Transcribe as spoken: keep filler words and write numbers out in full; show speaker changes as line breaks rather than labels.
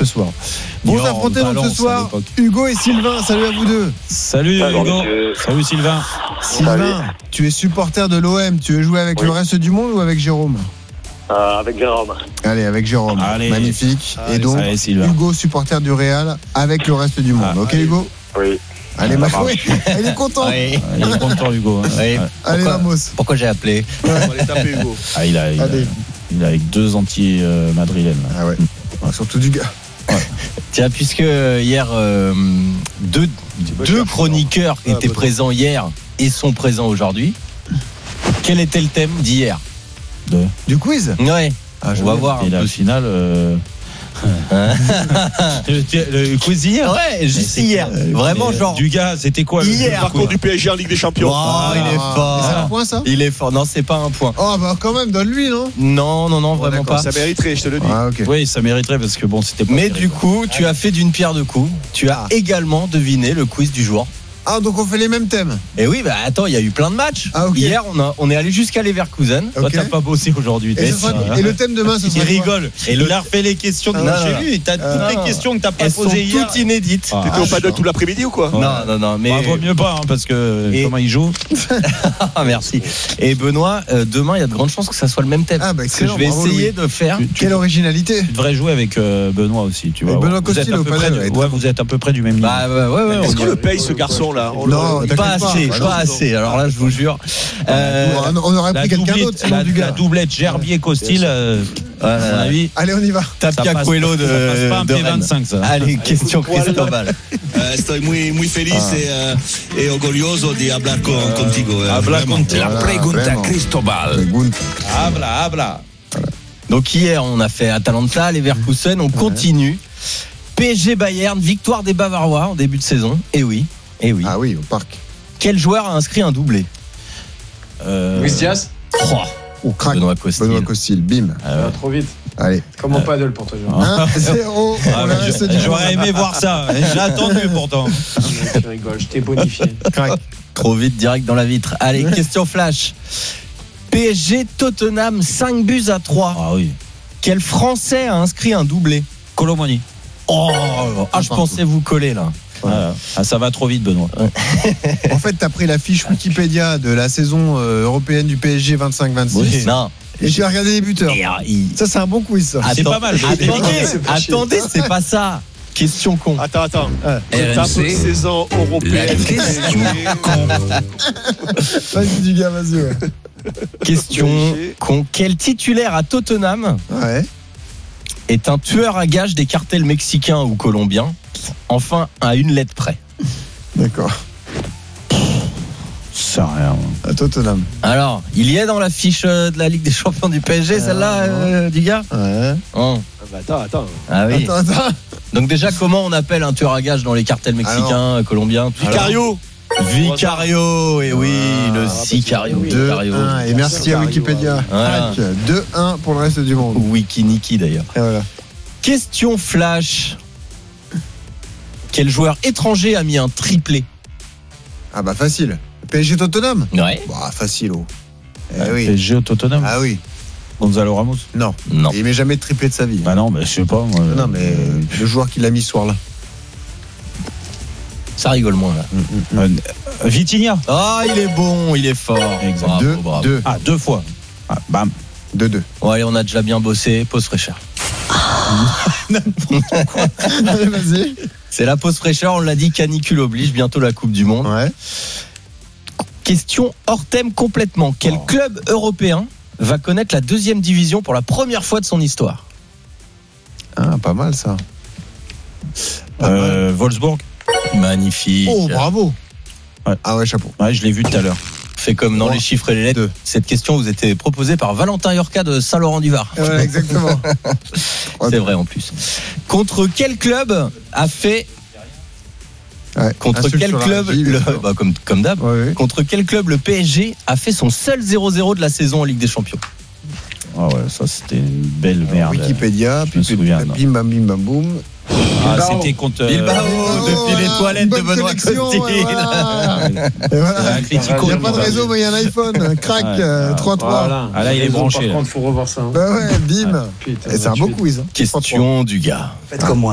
ce soir. Bon,
Niort,
s'affronter donc
Valence,
ce soir,
à l'époque.
Hugo et Sylvain. Salut à vous deux.
Salut
Salut,
Hugo.
monsieur.
Salut Sylvain.
Sylvain, tu es supporter de l'O M. Tu veux jouer avec
Oui.
le reste du monde ou avec Jérôme?
Euh, avec Jérôme.
Allez, avec Jérôme.
Allez.
Magnifique.
Allez,
et donc,
allez, Sylvain.
Hugo, supporter du Real, avec le reste du monde.
Ah,
ok,
allez.
Hugo?
Oui.
Allez,
Ah,
ma
ça marche.
oui, il est content.
Oui.
Il est content Hugo. hein.
Oui.
Ouais.
Allez,
Pourquoi
Ramos.
Pourquoi j'ai appelé?
On va les taper, Hugo.
Ah, il a, il a,
Allez.
il a avec deux anti-madrilènes.
Ah ouais. Ah, surtout du gars.
Tiens, puisque hier, euh, deux,
me
deux
cherches,
chroniqueurs
non.
étaient
Ah,
présents hier et sont présents aujourd'hui, quel était le thème d'hier?
De...
Du quiz?
Ouais,
Ah, je
on va
vois.
voir
Et
un
la
peu.
finale. Euh... le, le quiz hier.
Ouais, juste hier. Vraiment,
Mais,
genre.
Du gars, c'était quoi le-
Hier.
le
Parcours
quiz
du P S G en Ligue des Champions.
Oh, il est
C'est un
fort.
point, ça?
Il est fort. Non, c'est pas un point.
Oh, bah quand même, donne-lui, non?
Non, non, non, vraiment
d'accord,
pas.
Ça mériterait, je te le dis.
Ah, ok.
Oui, ça mériterait parce que bon, c'était pas
Mais
terrible.
du coup, tu as fait d'une pierre deux coups. Tu as
Ah.
également deviné le quiz du jour.
Ah, donc on fait les mêmes thèmes.
Et oui, bah attends, il y a eu plein de matchs.
Ah, ok.
Hier, on, a, on est allé jusqu'à Leverkusen.
Toi,
Ok.
t'as pas bossé aujourd'hui.
Et, ce sera-
Toi,
et le thème demain, ce
Il
sera quoi?
rigole.
Et le-
Il a refait les questions.
Ah,
de
non,
chez
non,
lui. T'as
Euh,
toutes
non,
les
non.
questions que t'as pas
Elles sont
posées hier.
toutes inédites.
Ah.
T'étais au paddock tout l'après-midi ou quoi?
Non, non, non, mais.
Bah, vaut mieux pas, hein, parce que
Et-
comment il joue.
Ah, merci. Et Benoît, euh, demain, il y a de grandes chances que ça soit le même thème.
Ah, bah,
Parce que
excellent,
je vais
bravo,
essayer
Louis.
de faire.
Tu- tu-
Quelle originalité.
Tu devrais jouer avec euh, Benoît aussi, tu vois.
Avec Benoît
vous êtes
Costil
à
au
peu
Palais,
près,
ouais,
du-
très
ouais,
bon.
vous êtes à peu près du même niveau.
Bah, ouais, ouais, ouais.
Est-ce
on
qu'on
y-
le paye, ce garçon-là? On le-
Non,
Pas
t'inquiète pas.
assez,
Ah,
pas
non.
assez. Alors là, je vous jure. Euh,
On on aurait
La
pris quelqu'un
doublette,
d'autre, sinon
la,
du
la
gars.
doublette Gerbier-Costil, euh, à mon avis,
Allez, on y va.
Tapia
ça passe-
Coelho de,
ça passe pas un
de
P
Rennes.
vingt-cinq, ça.
Allez, question Cristobal.
Eh, estoy muy, muy feliz eh, e orgulloso de hablar con, contigo. eh,
Habla
vraiment.
contigo.
Voilà, vraiment. Pregunta.
Habla, habla.
Donc hier, on a fait Atalanta, Leverkusen, on continue. P S G Bayern, victoire des Bavarois en début de saison. Et oui, et oui.
Ah oui, au parc.
Quel joueur a inscrit un doublé?
Euh,
Luis Diaz.
Oh,
Ou crack.
Benoît Costil.
Benoît Costil, bim.
Ah ouais.
Ah, trop vite.
Allez.
Comment paddle pour toi, Jean?
un zéro
Ah,
pour
mais
le reste
je-
du
J'aurais
monde.
aimé voir ça. J'ai attendu pourtant.
Tu rigoles, je t'ai bonifié.
Crack.
Trop vite, direct dans la vitre. Allez, question flash. P S G Tottenham, cinq buts à trois.
Ah oui.
Quel Français a inscrit un doublé?
Colomani.
Oh, ah, je
partout.
pensais vous coller là.
Ah, ah, ça va trop vite, Benoît.
En fait, t'as pris la fiche Wikipédia de la saison euh, européenne du P S G vingt-cinq vingt-six.
Oui.
Non.
Et tu as regardé les buteurs.
Et, euh, il-
Ça, c'est un bon quiz, ça.
C'est
Attends-
pas mal.
Attendez,
C'est pas chier.
attendez, c'est pas ça. Question con.
Attends, attends.
Ah.
C'est un peu saison européenne.
Vas-y, du gars, vas-y. Ouais.
Question con. Quel titulaire à Tottenham
Ouais.
est un tueur à gages des cartels mexicains ou colombiens? Enfin, à une lettre près.
D'accord.
Ça sert à rien.
À Tottenham.
Alors, il y est dans la fiche euh, de la Ligue des Champions du P S G, celle-là, euh, du gars?
Ouais.
Oh.
Ah bah attends, attends.
Ah oui.
Attends, attends.
Donc déjà, comment on appelle un tueur à gages dans les cartels mexicains, euh, colombiens, tout ça?
Vicario.
Vicario, et oui,
Ah,
le
bah,
Sicario.
deux
Vicario.
un. Et merci à Wikipédia.
Voilà.
Crac. deux un pour le reste du monde.
Wiki Niki d'ailleurs.
Et voilà.
Question flash. Quel joueur étranger a mis un triplé?
Ah bah facile. P S G Tottenham.
Ouais.
Bah facile, oh. Eh
P S
oui.
G au Tottenham.
Ah oui.
Gonzalo Ramos.
Non.
Non.
Il met jamais de triplé de sa vie.
Bah non, mais je sais pas. Moi,
Non, mais le joueur qui l'a mis ce soir-là.
Ça rigole moins là.
Euh, Vitinha.
Ah, il est bon, il est fort.
Exact.
Bravo,
deux,
bravo.
deux.
Ah, deux fois. Ah, bam.
deux deux.
Bon, allez, on a déjà bien bossé. Pause fraîcheur.
Allez, vas-y.
C'est la pause fraîcheur, on l'a dit, canicule oblige, bientôt la Coupe du Monde.
Ouais.
Question hors thème complètement. Quel
Oh.
club européen va connaître la deuxième division pour la première fois de son histoire?
Ah, pas mal ça. Pas mal.
Euh, Wolfsburg.
Magnifique.
Oh, bravo.
Ouais.
Ah ouais, chapeau.
Ouais, je l'ai vu tout à l'heure.
Fait comme dans
Trois,
les chiffres et les lettres.
deux.
Cette question vous était proposée par Valentin Yorca de Saint-Laurent-du-Var.
Ouais, exactement.
C'est vrai en plus. Contre quel club a fait
Ouais.
Contre
Insulte
quel
sur la
club
régie,
le,
bien sûr.
bah, comme comme d'hab.
Ouais, ouais.
Contre quel club le P S G a fait son seul zéro zéro de la saison en Ligue des Champions?
Ah ouais, ça c'était une belle merde.
Wikipédia,
Je me
puis
souviens, non.
bim bam bim bam boum.
Ah,
Bilbao.
c'était contre. euh,
Bilbao, depuis les
Ah,
toilettes
une
de
bonne
Benoît
connexion,
Costil.
ouais, voilà. Et voilà.
Atlético.
Il n'y a pas de réseau, mais il y a un iPhone. Crac,
Ouais.
euh, trois trois.
Voilà.
Ah, là, il est
Raison,
branché,
Par
là.
contre, faut revoir ça. hein.
Bah ouais, bim.
Putain,
Et c'est un beau
vingt-huit.
quiz. hein.
Question du gars.
Faites comme moi.